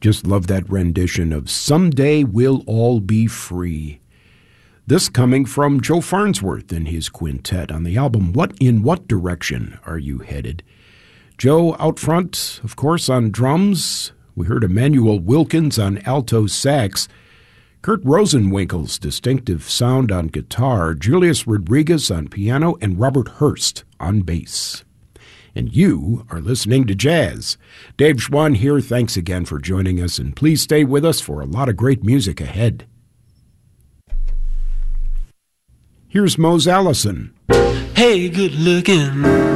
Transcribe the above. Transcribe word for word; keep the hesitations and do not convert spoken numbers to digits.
Just love that rendition of Someday We'll All Be Free. This coming from Joe Farnsworth and his quintet on the album What in What Direction Are You Headed? Joe out front, of course, on drums. We heard Emmanuel Wilkins on alto sax, Kurt Rosenwinkel's distinctive sound on guitar, Julius Rodriguez on piano, and Robert Hurst on bass. And you are listening to Jazz. Dave Schwann here. Thanks again for joining us, and please stay with us for a lot of great music ahead. Here's Mose Allison. Hey, good looking.